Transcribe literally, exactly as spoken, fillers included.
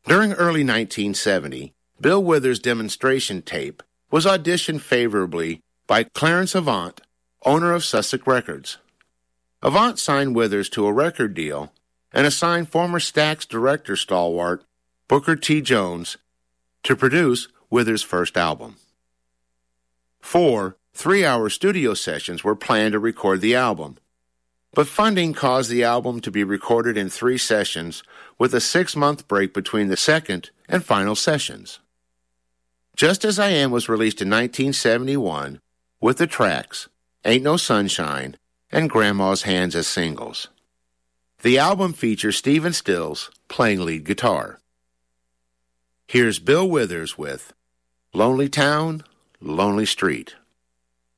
During early nineteen seventy, Bill Withers' demonstration tape was auditioned favorably by Clarence Avant, owner of Sussex Records. Avant signed Withers to a record deal and assigned former Stax director stalwart Booker T. Jones to produce Withers' first album. Four three-hour studio sessions were planned to record the album, but funding caused the album to be recorded in three sessions with a six-month break between the second and final sessions. Just As I Am was released in nineteen seventy-one with the tracks Ain't No Sunshine and Grandma's Hands as singles. The album features Stephen Stills playing lead guitar. Here's Bill Withers with Lonely Town, Lonely Street.